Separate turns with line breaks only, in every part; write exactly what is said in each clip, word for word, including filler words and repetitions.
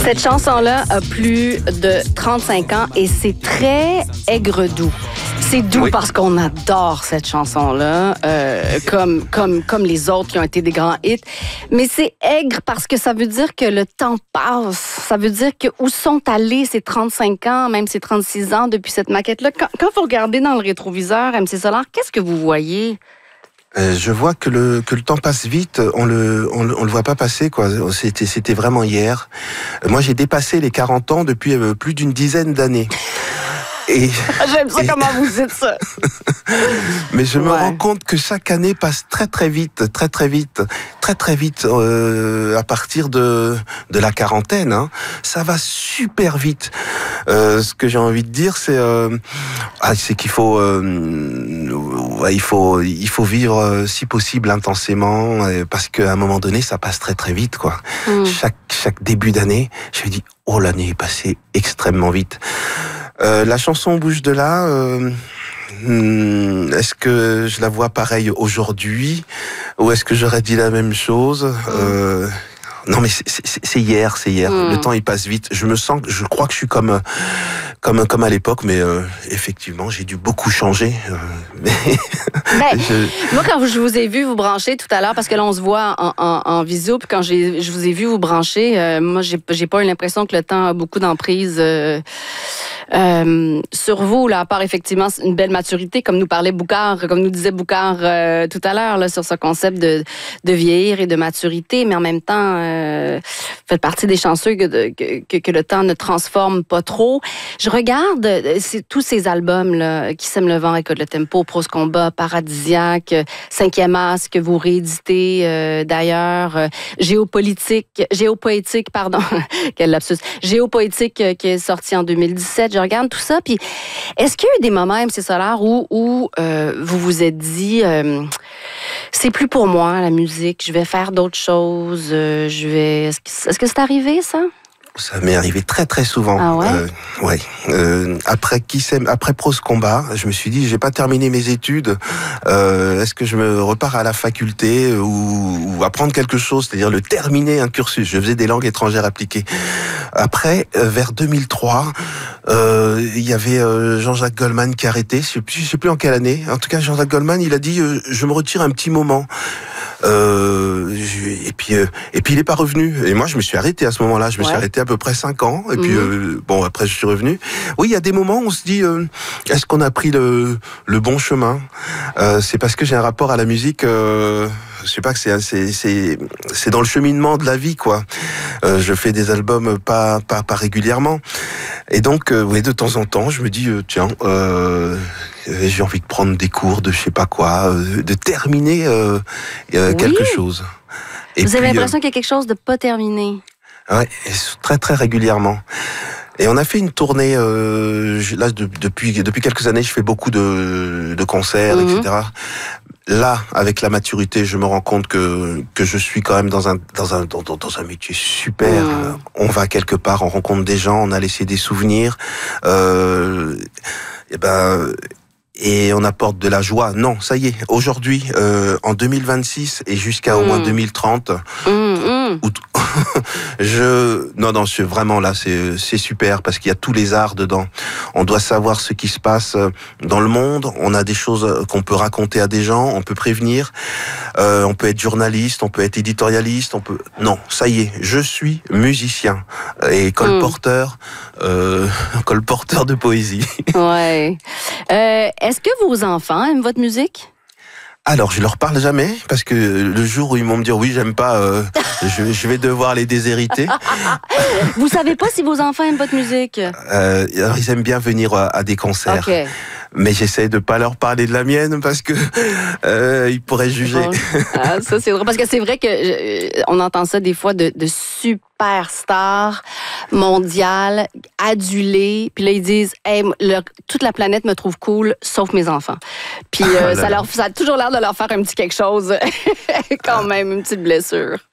Cette chanson-là a plus de trente-cinq ans et c'est très aigre-doux. C'est doux oui. parce qu'on adore cette chanson-là, euh, comme, comme, comme les autres qui ont été des grands hits. Mais c'est aigre parce que ça veut dire que le temps passe. Ça veut dire que où sont allés ces trente-cinq ans, même ces trente-six ans depuis cette maquette-là? Quand, quand vous regardez dans le rétroviseur, M C Solar, qu'est-ce que vous voyez?
Euh, je vois que le que le temps passe vite, on le on le, on le voit pas passer quoi. C'était c'était vraiment hier. Euh, moi j'ai dépassé les quarante ans depuis euh, plus d'une dizaine d'années. Et,
J'aime ça
et...
comment vous dites ça.
Mais je me
ouais.
rends compte que chaque année passe très très vite, très très vite, très très vite euh, à partir de de la quarantaine. Hein. Ça va super vite. Euh, ce que j'ai envie de dire, c'est euh, ah, c'est qu'il faut euh, ouais, il faut il faut vivre euh, si possible intensément euh, parce qu'à un moment donné, ça passe très très vite quoi. Mm. Chaque chaque début d'année, je me dis oh l'année est passée extrêmement vite. Euh, la chanson Bouge de là, euh, est-ce que je la vois pareil aujourd'hui ou est-ce que j'aurais dit la même chose euh, Non mais c'est, c'est, c'est hier, c'est hier. Mmh. Le temps il passe vite. Je me sens, je crois que je suis comme comme comme à l'époque, mais euh, effectivement j'ai dû beaucoup changer. Euh, mais
ben, je... Moi quand je vous ai vu vous brancher tout à l'heure, parce que là on se voit en, en, en visio, puis quand j'ai, je vous ai vu vous brancher, euh, moi j'ai, j'ai pas eu l'impression que le temps a beaucoup d'emprise. Euh, Euh, sur vous, là, à part effectivement une belle maturité, comme nous parlait Boucard, comme nous disait Boucard euh, tout à l'heure, là, sur ce concept de, de vieillir et de maturité, mais en même temps, euh, faites partie des chanceux que, que, que le temps ne transforme pas trop. Je regarde c'est, tous ces albums-là, Qui sème le vent, Récolte le tempo, Prose combat, Paradisiaque, Cinquième as, que vous rééditez euh, d'ailleurs, euh, Géopolitique, Géopoétique, pardon, quel lapsus, Géopoétique euh, qui est sorti en deux mille dix-sept. Je regarde tout ça, puis est-ce qu'il y a eu des moments, M C Solar, où, où euh, vous vous êtes dit euh, c'est plus pour moi, la musique, je vais faire d'autres choses, euh, je vais... Est-ce que, est-ce que c'est arrivé, ça?
Ça m'est arrivé très très souvent.
Ah ouais?
Euh, ouais. Euh, après qui sème, après Prose combat, je me suis dit j'ai pas terminé mes études. Euh, est-ce que je me repars à la faculté ou, ou apprendre quelque chose, c'est-à-dire le terminer un cursus. Je faisais des langues étrangères appliquées. Après, euh, vers deux mille trois, euh, il y avait euh, Jean-Jacques Goldman qui a arrêté. Je sais plus, je sais plus en quelle année. En tout cas, Jean-Jacques Goldman, il a dit euh, je me retire un petit moment. Euh, et puis euh, et puis il est pas revenu. Et moi, je me suis arrêté à ce moment-là. Je me ouais. suis arrêté à peu près cinq ans. Et mmh. puis euh, bon, après je suis revenu. Oui, il y a des moments où on se dit euh, est-ce qu'on a pris le le bon chemin? euh, C'est parce que j'ai un rapport à la musique. Euh, je sais pas que c'est c'est c'est c'est dans le cheminement de la vie quoi. Euh, je fais des albums pas pas pas régulièrement. Et donc euh, oui, de temps en temps, je me dis euh, tiens. Euh, j'ai envie de prendre des cours de je sais pas quoi, euh, de terminer euh, euh, oui. quelque chose.
Et Vous puis, avez l'impression euh, qu'il y a quelque chose de pas terminé.
Ouais, très très régulièrement. Et on a fait une tournée euh, là de, depuis depuis quelques années. Je fais beaucoup de de concerts, mmh. et cetera. Là, avec la maturité, je me rends compte que que je suis quand même dans un dans un dans, dans un métier super. Mmh. On va quelque part, on rencontre des gens, on a laissé des souvenirs. Euh, et ben. Et on apporte de la joie. Non, ça y est, aujourd'hui, euh, en deux mille vingt-six et jusqu'à mmh. au moins deux mille trente, mmh, mmh. Où t- je non non, c'est vraiment là, c'est c'est super parce qu'il y a tous les arts dedans. On doit savoir ce qui se passe dans le monde. On a des choses qu'on peut raconter à des gens, on peut prévenir. Euh, on peut être journaliste, on peut être éditorialiste, on peut. Non, ça y est, je suis musicien et colporteur, mmh. euh, colporteur de poésie.
Ouais. Euh, Est-ce que vos enfants aiment votre musique?
Alors, je leur parle jamais, parce que le jour où ils vont me dire oui, j'aime pas, euh, je, je vais devoir les déshériter.
Vous savez pas si vos enfants aiment votre musique?
euh, alors, ils aiment bien venir à, à des concerts. Okay. Mais j'essaie de pas leur parler de la mienne parce que euh, ils pourraient juger.
Ah, ça c'est drôle parce que c'est vrai que euh, on entend ça des fois de, de superstars mondiales adulées, puis là ils disent hey, le, toute la planète me trouve cool sauf mes enfants. Puis euh, ah, ça leur ça a toujours l'air de leur faire un petit quelque chose quand même, une petite blessure.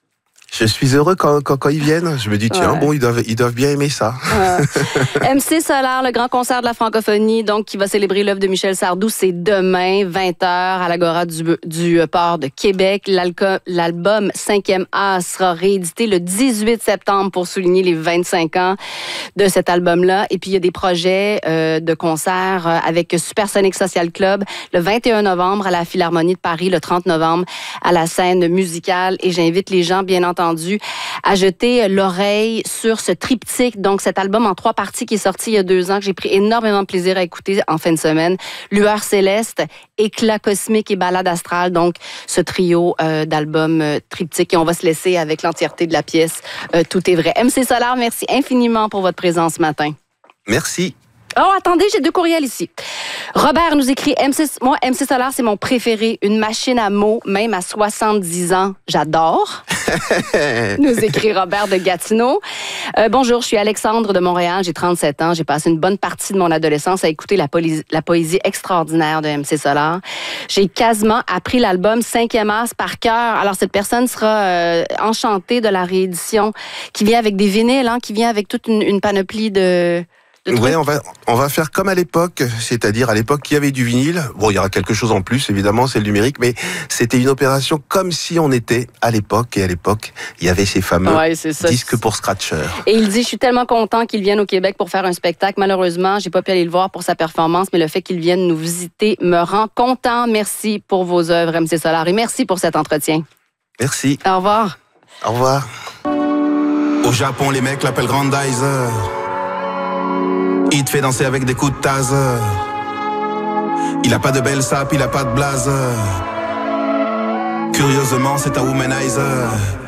Je suis heureux quand, quand, quand ils viennent. Je me dis, tiens, ouais. bon, ils doivent, ils doivent bien aimer ça.
Euh, M C Solar, le grand concert de la francophonie, donc qui va célébrer l'œuvre de Michel Sardou, c'est demain, vingt heures, à l'Agora du, du port de Québec. L'album cinquième A sera réédité le dix-huit septembre pour souligner les vingt-cinq ans de cet album-là. Et puis, il y a des projets euh, de concerts avec Supersonic Social Club le vingt et un novembre à la Philharmonie de Paris, le trente novembre à la scène musicale. Et j'invite les gens, bien entendu, à jeter l'oreille sur ce triptyque, donc cet album en trois parties qui est sorti il y a deux ans, que j'ai pris énormément de plaisir à écouter en fin de semaine. Lueur céleste, Éclat cosmique et Ballade astrale, donc ce trio euh, d'albums euh, triptyque. Et on va se laisser avec l'entièreté de la pièce euh, Tout est vrai. M C Solar, merci infiniment pour votre présence ce matin.
Merci.
Oh, attendez, j'ai deux courriels ici. Robert nous écrit, M C, moi, M C Solar, c'est mon préféré. Une machine à mots, même à soixante-dix ans. J'adore. Nous écrit Robert de Gatineau. Euh, bonjour, je suis Alexandre de Montréal. J'ai trente-sept ans. J'ai passé une bonne partie de mon adolescence à écouter la, poésie, la poésie extraordinaire de M C Solar. J'ai quasiment appris l'album cinquième As par cœur. Alors, cette personne sera euh, enchantée de la réédition qui vient avec des vinyles, hein, qui vient avec toute une, une panoplie de...
Oui, on va, on va faire comme à l'époque, c'est-à-dire à l'époque qu'il y avait du vinyle. Bon, il y aura quelque chose en plus, évidemment, c'est le numérique, mais c'était une opération comme si on était à l'époque, et à l'époque, il y avait ces fameux ouais, disques pour scratcher.
Et il dit, je suis tellement content qu'il vienne au Québec pour faire un spectacle. Malheureusement, j'ai pas pu aller le voir pour sa performance, mais le fait qu'il vienne nous visiter me rend content. Merci pour vos œuvres, M C Solar, et merci pour cet entretien.
Merci.
Au revoir.
Au revoir.
Au Japon, les mecs l'appellent Grandizer. Il te fait danser avec des coups de taser. Il a pas de belle sape, il a pas de blazer. Curieusement, c'est un womanizer.